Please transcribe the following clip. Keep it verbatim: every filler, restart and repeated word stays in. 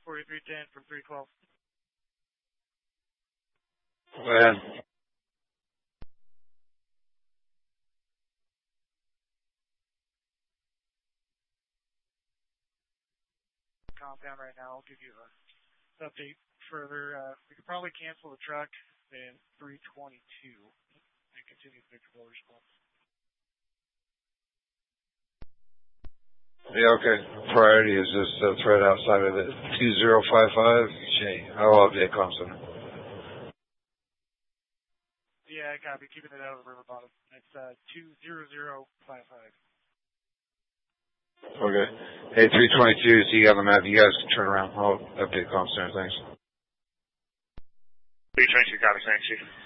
forty-three ten from three twelve. Go ahead. Compound right now. I'll give you an update further. Uh, we could probably cancel the truck in three twenty-two and continue the victor response. Yeah, okay. Priority is just uh, thread outside of it. two zero five five. Shay. I'll update comm center. Yeah, I copy. Keeping it out of the river bottom. It's uh, two zero zero five five. Okay. Hey, three twenty-two, see you on the map. You guys can turn around. I'll update comm center. Thanks. three twenty-two, copy. Thanks, Chief.